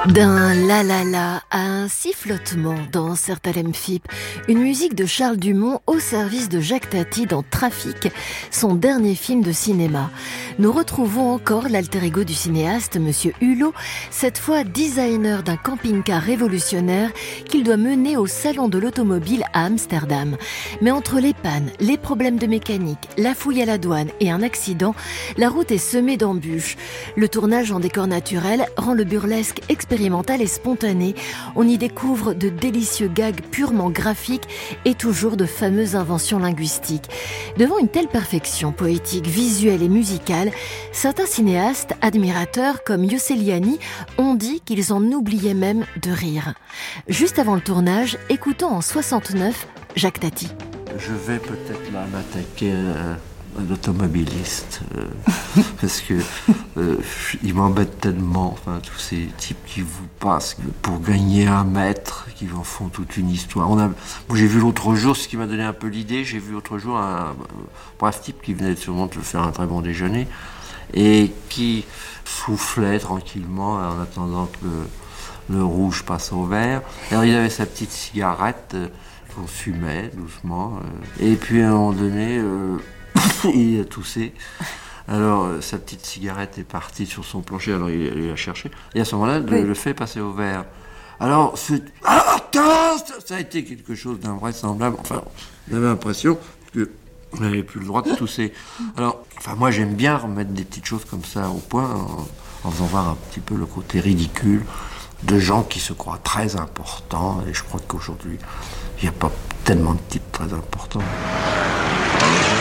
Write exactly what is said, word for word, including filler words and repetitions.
D'un la la la à un sifflotement dans Sertalem Fip, une musique de Charles Dumont au service de Jacques Tati dans Trafic, son dernier film de cinéma. Nous retrouvons encore l'alter ego du cinéaste, Monsieur Hulot, cette fois designer d'un camping-car révolutionnaire qu'il doit mener au salon de l'automobile à Amsterdam. Mais entre les pannes, les problèmes de mécanique, la fouille à la douane et un accident, la route est semée d'embûches. Le tournage en décor naturel rend le burlesque expérimental expérimental et spontané. On y découvre de délicieux gags purement graphiques et toujours de fameuses inventions linguistiques. Devant une telle perfection poétique, visuelle et musicale, certains cinéastes, admirateurs comme Yosseliani, ont dit qu'ils en oubliaient même de rire. Juste avant le tournage, écoutons en soixante-neuf Jacques Tati. Je vais peut-être là m'attaquer à un automobiliste euh, parce que euh, il m'embête tellement, enfin tous ces types qui vous passent pour gagner un mètre, qui en font toute une histoire. On a, moi, j'ai vu l'autre jour, ce qui m'a donné un peu l'idée, j'ai vu l'autre jour un, un brave type qui venait sûrement de faire un très bon déjeuner et qui soufflait tranquillement en attendant que le, le rouge passe au vert. Alors il avait sa petite cigarette euh, qu'on fumait doucement euh, et puis à un moment donné euh, il a toussé. Alors, euh, sa petite cigarette est partie sur son plancher, alors il, il l'a cherché. Et à ce moment-là, oui. le, le fait passer au vert. Alors, c'est... Ah, attends, ça, ça a été quelque chose d'invraisemblable. Enfin, on avait l'impression qu'on n'avait plus le droit de tousser. Alors, enfin, moi, j'aime bien remettre des petites choses comme ça au point, en, en faisant voir un petit peu le côté ridicule de gens qui se croient très importants. Et je crois qu'aujourd'hui, il n'y a pas tellement de types très importants.